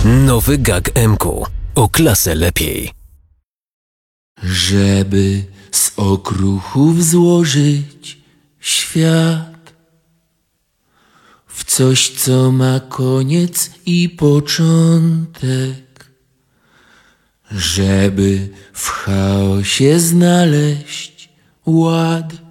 Nowy gag M-ku. O klasę lepiej. Żeby z okruchów złożyć świat w coś, co ma koniec i początek, żeby w chaosie znaleźć ład.